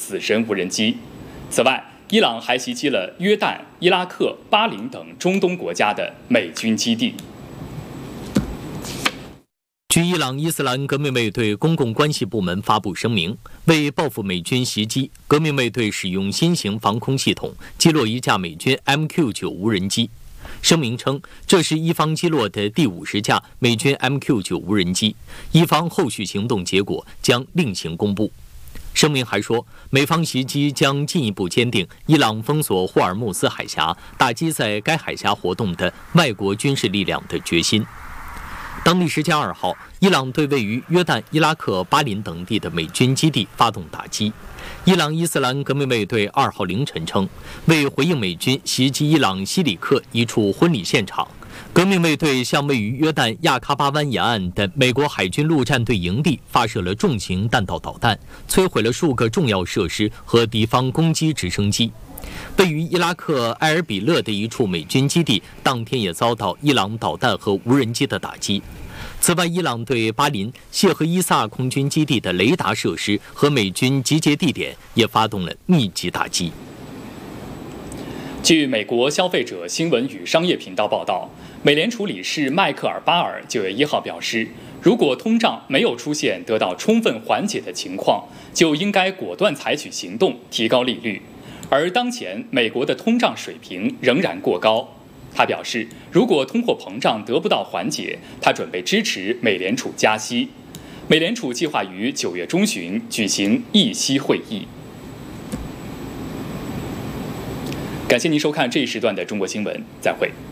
死神无人机。此外，伊朗还袭击了约旦、伊拉克、巴林等中东国家的美军基地。 据伊朗伊斯兰革命卫队公共关系部门发布声明，为报复美军袭击，革命卫队使用新型防空系统击落一架美军 MQ-9 无人机。声明称，这是伊方击落的第50架美军 MQ-9 无人机，伊方后续行动结果将另行公布。声明还说，美方袭击将进一步坚定伊朗封锁霍尔木兹海峡、打击在该海峡活动的外国军事力量的决心。当地时间2号，伊朗对位于约旦、伊拉克、巴林等地的美军基地发动打击。伊朗伊斯兰革命卫队2号凌晨称，为回应美军袭击伊朗西里克一处婚礼现场，革命卫队向位于约旦亚喀巴湾沿岸的美国海军陆战队营地发射了重型弹道导弹，摧毁了数个重要设施和敌方攻击直升机。位于伊拉克埃尔比勒的一处美军基地当天也遭到伊朗导弹和无人机的打击。此外，伊朗对巴林、谢赫伊萨空军基地的雷达设施和美军集结地点也发动了密集打击。 据美国消费者新闻与商业频道报道，美联储理事迈克尔·巴尔9月1号表示，如果通胀没有出现得到充分缓解的情况，就应该果断采取行动提高利率。而当前美国的通胀水平仍然过高。他表示，如果通货膨胀得不到缓解，他准备支持美联储加息。美联储计划于9月中旬举行议息会议。感谢您收看这一时段的中国新闻，再会。